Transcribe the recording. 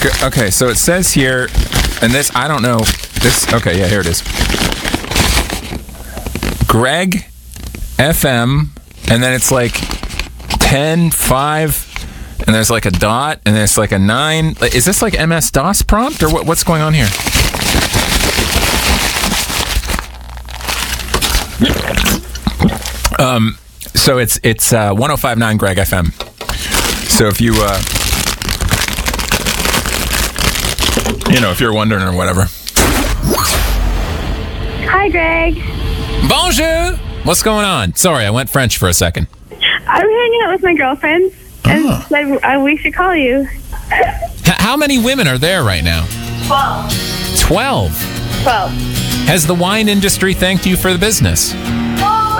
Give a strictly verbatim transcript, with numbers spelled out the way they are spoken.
Okay, so it says here, and this, I don't know. This, okay, yeah, here it is. Greg F M, and then it's like ten, five, and there's like a dot, and there's like a nine. Is this like M S DOS prompt, or what, what's going on here? Um, so it's it's uh, one oh five point nine Greg F M. So if you, uh, you know, if you're wondering or whatever. Hi, Greg. Bonjour. What's going on? Sorry, I went French for a second. I'm hanging out with my girlfriend, and Oh. said uh, we should call you. H- how many women are there right now? Twelve. Twelve. Twelve. Has the wine industry thanked you for the business?